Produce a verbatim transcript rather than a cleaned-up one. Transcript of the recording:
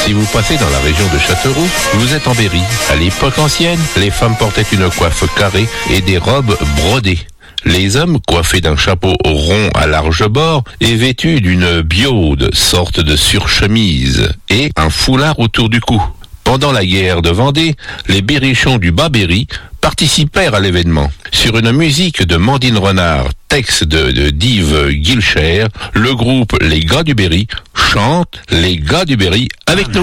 Si vous passez dans la région de Châteauroux, vous êtes en Berry. À l'époque ancienne, les femmes portaient une coiffe carrée et des robes brodées. Les hommes, coiffés d'un chapeau rond à large bord et vêtus d'une biaude, sorte de surchemise, et un foulard autour du cou. Pendant la guerre de Vendée, les berrichons du Bas-Berry participèrent à l'événement. Sur une musique de Mandine Renard, texte de, de d'Yves Guilcher, le groupe Les Gars du Berry chante Les Gars du Berry avec nous.